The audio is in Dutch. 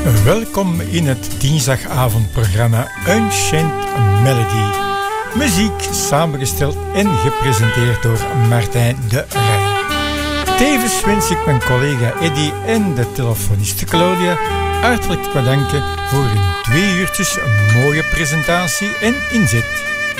Welkom in het dinsdagavondprogramma Ancient Melody. Muziek samengesteld en gepresenteerd door Martijn de Rij. Tevens wens ik mijn collega Eddy en de telefoniste Claudia hartelijk bedanken voor hun 2 uurtjes mooie presentatie en inzet.